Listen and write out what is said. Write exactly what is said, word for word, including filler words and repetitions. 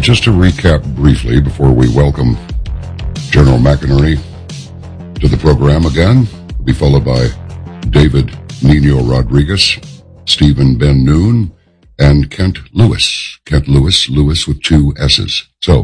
just to recap briefly before we welcome General McInerney to the program again, we'll be followed by David Nino Rodriguez, Stephen Ben Noon, and Kent Lewis. Kent Lewis, Lewis with two S's. So,